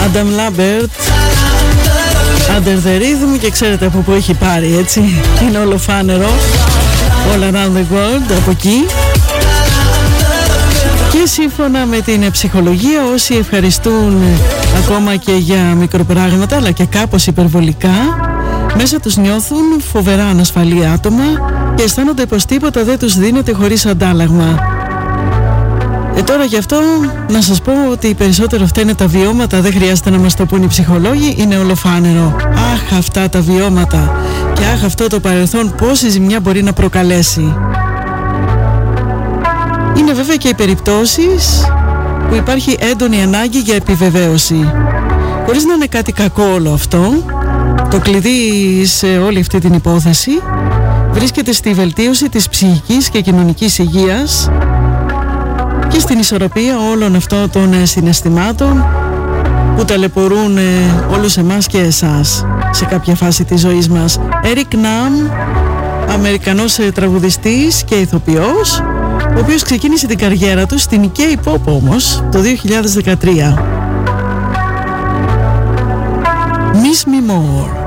Adam Lambert, Under the Rhythm, και ξέρετε από πού έχει πάρει, έτσι. Είναι ολοφάνερο. All Around the World, από εκεί. Και σύμφωνα με την ψυχολογία, όσοι ευχαριστούν ακόμα και για μικροπράγματα αλλά και κάπως υπερβολικά, μέσα τους νιώθουν φοβερά ανασφαλή άτομα και αισθάνονται πως τίποτα δεν τους δίνεται χωρίς αντάλλαγμα. Τώρα γι' αυτό να σας πω ότι περισσότερο φταίνε τα βιώματα, δεν χρειάζεται να μας το πούν οι ψυχολόγοι, είναι ολοφάνερο. Αχ, αυτά τα βιώματα και αχ, αυτό το παρελθόν πόση ζημιά μπορεί να προκαλέσει. Είναι βέβαια και οι περιπτώσεις που υπάρχει έντονη ανάγκη για επιβεβαίωση. Χωρίς να είναι κάτι κακό όλο αυτό, το κλειδί σε όλη αυτή την υπόθεση βρίσκεται στη βελτίωση της ψυχικής και κοινωνικής υγείας και στην ισορροπία όλων αυτών των συναισθημάτων που ταλαιπωρούν όλους εμάς και εσάς σε κάποια φάση της ζωής μας. Eric Nam, Αμερικανός τραγουδιστής και ηθοποιός, ο οποίος ξεκίνησε την καριέρα του στην K-pop όμως το 2013. Miss Me More.